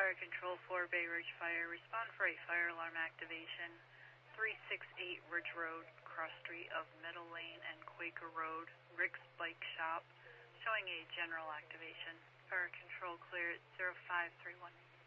Fire Control 4 Bay Ridge Fire. Respond for a fire alarm activation. 368 Ridge Road, cross street of Meadow Lane and Quaker Road, Rick's Bike Shop, showing a general activation. Fire Control clear at 0531.